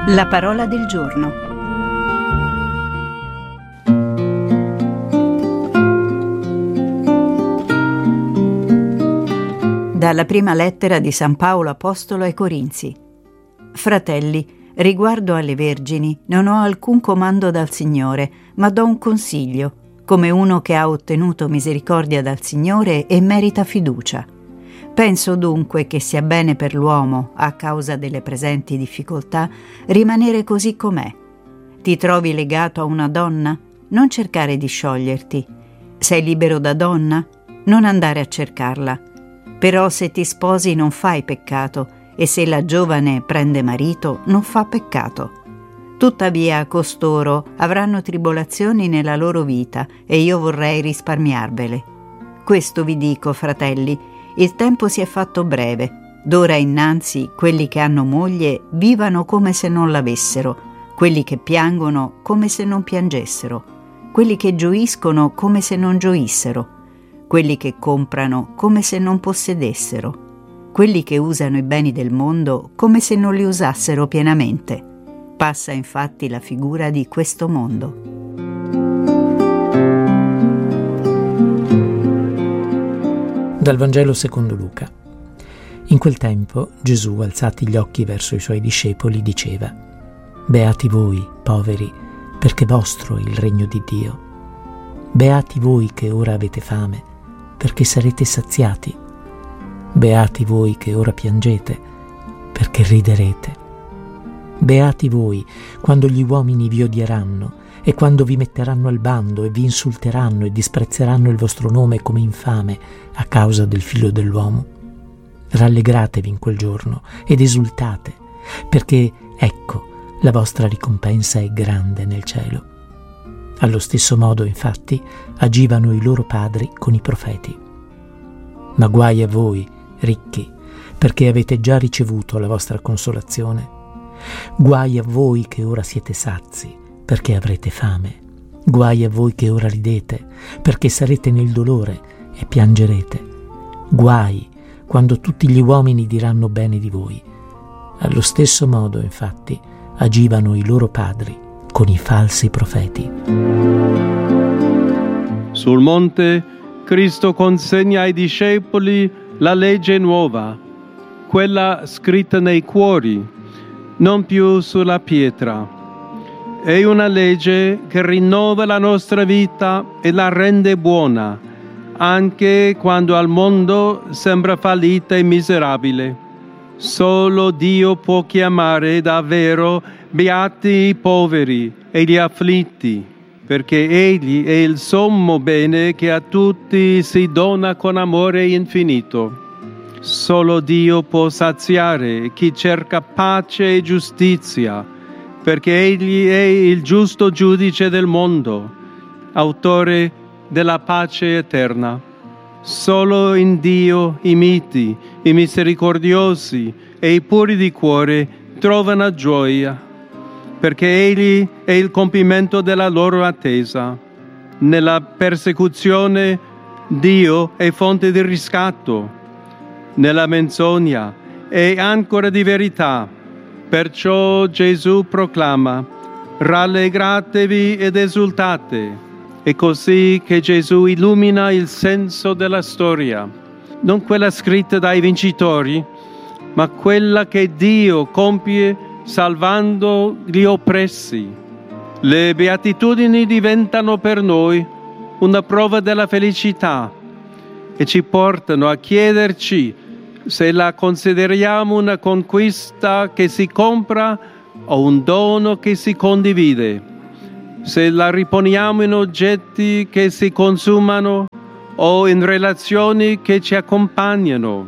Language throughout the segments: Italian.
La parola del giorno. Dalla prima lettera di San Paolo Apostolo ai Corinzi. Fratelli, riguardo alle vergini, non ho alcun comando dal Signore, ma do un consiglio, come uno che ha ottenuto misericordia dal Signore e merita fiducia. Penso dunque che sia bene per l'uomo, a causa delle presenti difficoltà, rimanere così com'è. Ti trovi legato a una donna? Non cercare di scioglierti. Sei libero da donna? Non andare a cercarla. Però se ti sposi non fai peccato, e se la giovane prende marito non fa peccato. Tuttavia costoro avranno tribolazioni nella loro vita, e io vorrei risparmiarvele. Questo vi dico, fratelli, il tempo si è fatto breve. D'ora innanzi quelli che hanno moglie vivano come se non l'avessero, quelli che piangono come se non piangessero, quelli che gioiscono come se non gioissero, quelli che comprano come se non possedessero, quelli che usano i beni del mondo come se non li usassero pienamente. Passa infatti la figura di questo mondo. Dal Vangelo secondo Luca. In quel tempo Gesù, alzati gli occhi verso i suoi discepoli, diceva: Beati voi, poveri, perché vostro è il regno di Dio. Beati voi che ora avete fame, perché sarete saziati. Beati voi che ora piangete, perché riderete. Beati voi quando gli uomini vi odieranno e quando vi metteranno al bando e vi insulteranno e disprezzeranno il vostro nome come infame a causa del Figlio dell'uomo. Rallegratevi in quel giorno ed esultate, perché, ecco, la vostra ricompensa è grande nel cielo. Allo stesso modo, infatti, agivano i loro padri con i profeti. Ma guai a voi, ricchi, perché avete già ricevuto la vostra consolazione. Guai a voi che ora siete sazi, perché avrete fame. Guai a voi che ora ridete, perché sarete nel dolore e piangerete. Guai quando tutti gli uomini diranno bene di voi. Allo stesso modo, infatti, agivano i loro padri con i falsi profeti. Sul monte, Cristo consegna ai discepoli la legge nuova, quella scritta nei cuori, non più sulla pietra. È una legge che rinnova la nostra vita e la rende buona, anche quando al mondo sembra fallita e miserabile. Solo Dio può chiamare davvero beati i poveri e gli afflitti, perché Egli è il sommo bene che a tutti si dona con amore infinito. Solo Dio può saziare chi cerca pace e giustizia, perché Egli è il giusto giudice del mondo, autore della pace eterna. Solo in Dio i miti, i misericordiosi e i puri di cuore trovano gioia, perché Egli è il compimento della loro attesa. Nella persecuzione Dio è fonte di riscatto, nella menzogna è ancora di verità. Perciò Gesù proclama: rallegratevi ed esultate. È così che Gesù illumina il senso della storia, non quella scritta dai vincitori, ma quella che Dio compie salvando gli oppressi. Le beatitudini diventano per noi una prova della felicità e ci portano a chiederci se la consideriamo una conquista che si compra o un dono che si condivide, se la riponiamo in oggetti che si consumano o in relazioni che ci accompagnano.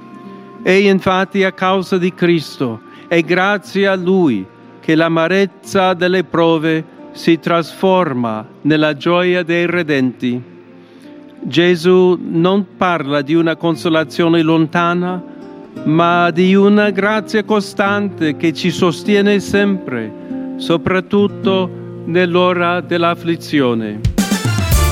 E infatti a causa di Cristo è grazie a Lui che l'amarezza delle prove si trasforma nella gioia dei redenti. Gesù non parla di una consolazione lontana, ma di una grazia costante che ci sostiene sempre, soprattutto nell'ora dell'afflizione.